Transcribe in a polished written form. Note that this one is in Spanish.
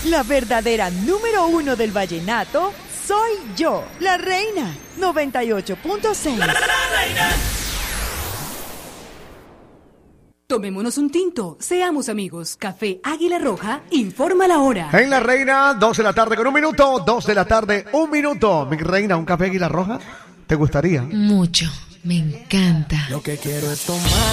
La verdadera número 1 del vallenato soy yo, la reina. 98.6. La reina. Tomémonos un tinto, seamos amigos. Café Águila Roja informa la hora. En La Reina, 2 de la tarde con 1 minuto, 2 de la tarde, 1 minuto. Mi reina, ¿un café Águila Roja? ¿Te gustaría? Mucho, me encanta. Lo que quiero es tomar